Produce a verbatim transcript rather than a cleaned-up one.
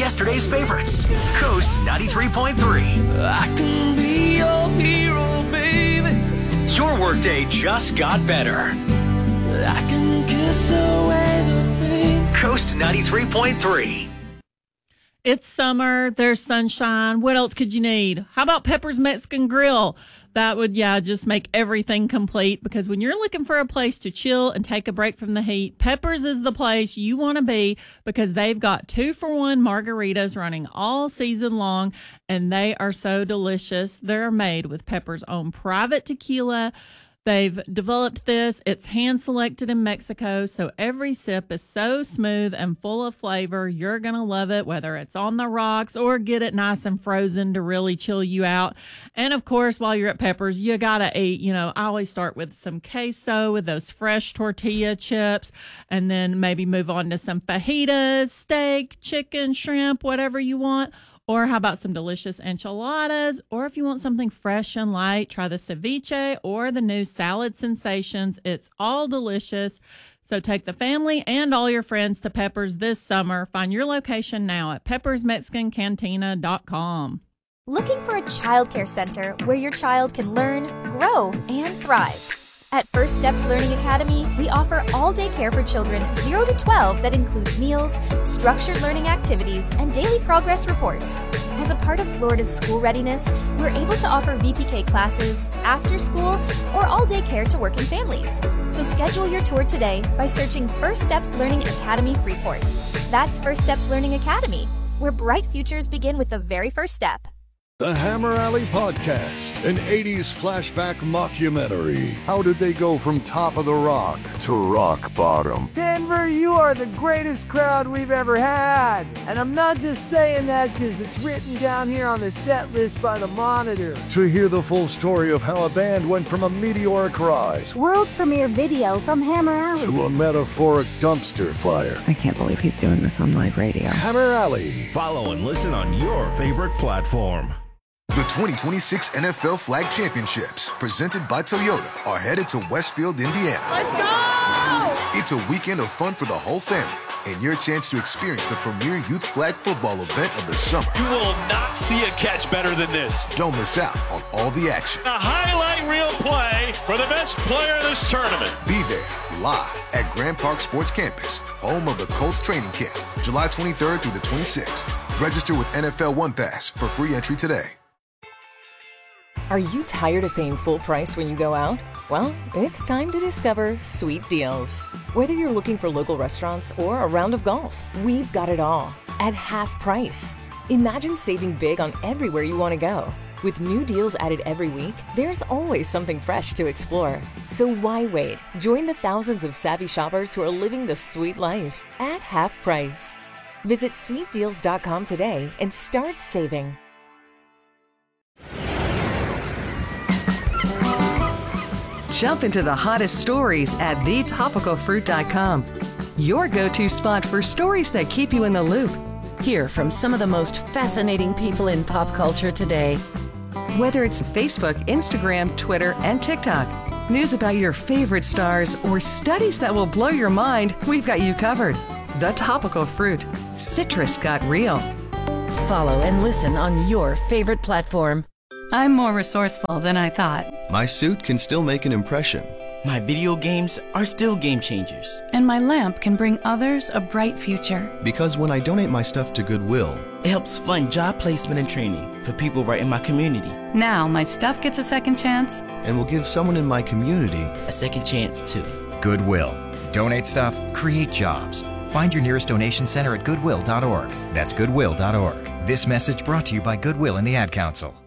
yesterday's favorites. Coast ninety-three point three. I can be your hero, baby. Your workday just got better. I can kiss away the pain. Coast ninety-three point three. It's summer. There's sunshine. What else could you need? How about Pepper's Mexican Grill? That would, yeah, just make everything complete, because when you're looking for a place to chill and take a break from the heat, Pepper's is the place you want to be, because they've got two for one margaritas running all season long, and they are so delicious. They're made with Pepper's own private tequila. They've developed this. It's hand-selected in Mexico, so every sip is so smooth and full of flavor. You're going to love it, whether it's on the rocks or get it nice and frozen to really chill you out. And, of course, while you're at Pepper's, you got to eat. You know, I always start with some queso with those fresh tortilla chips, and then maybe move on to some fajitas, steak, chicken, shrimp, whatever you want. Or how about some delicious enchiladas? Or if you want something fresh and light, try the ceviche or the new salad sensations. It's all delicious. So take the family and all your friends to Pepper's this summer. Find your location now at peppers mexican cantina dot com. Looking for a childcare center where your child can learn, grow, and thrive? At First Steps Learning Academy, we offer all-day care for children zero to twelve that includes meals, structured learning activities, and daily progress reports. As a part of Florida's school readiness, we're able to offer V P K classes, after school, or all-day care to working families. So schedule your tour today by searching First Steps Learning Academy Freeport. That's First Steps Learning Academy, where bright futures begin with the very first step. The Hammer Alley Podcast, an eighties flashback mockumentary. How did they go from top of the rock to rock bottom? Denver, you are the greatest crowd we've ever had. And I'm not just saying that because it's written down here on the set list by the Monitor. To hear the full story of how a band went from a meteoric rise, world premiere video from Hammer Alley, to a metaphoric dumpster fire. I can't believe he's doing this on live radio. Hammer Alley. Follow and listen on your favorite platform. The twenty twenty-six N F L Flag Championships, presented by Toyota, are headed to Westfield, Indiana. Let's go! It's a weekend of fun for the whole family, and your chance to experience the premier youth flag football event of the summer. You will not see a catch better than this. Don't miss out on all the action. A highlight reel play for the best player of this tournament. Be there, live at Grand Park Sports Campus, home of the Colts training camp, July twenty-third through the twenty-sixth. Register with N F L One Pass for free entry today. Are you tired of paying full price when you go out? Well, it's time to discover Sweet Deals. Whether you're looking for local restaurants or a round of golf, we've got it all at half price. Imagine saving big on everywhere you want to go. With new deals added every week, there's always something fresh to explore. So why wait? Join the thousands of savvy shoppers who are living the sweet life at half price. Visit sweet deals dot com today and start saving. Jump into the hottest stories at the topical fruit dot com. Your go-to spot for stories that keep you in the loop. Hear from some of the most fascinating people in pop culture today. Whether it's Facebook, Instagram, Twitter, and TikTok, news about your favorite stars, or studies that will blow your mind, we've got you covered. The Topical Fruit. Citrus got real. Follow and listen on your favorite platform. I'm more resourceful than I thought. My suit can still make an impression. My video games are still game changers. And my lamp can bring others a bright future. Because when I donate my stuff to Goodwill, it helps fund job placement and training for people right in my community. Now my stuff gets a second chance. And will give someone in my community a second chance too. Goodwill. Donate stuff, create jobs. Find your nearest donation center at goodwill dot org. That's goodwill dot org. This message brought to you by Goodwill and the Ad Council.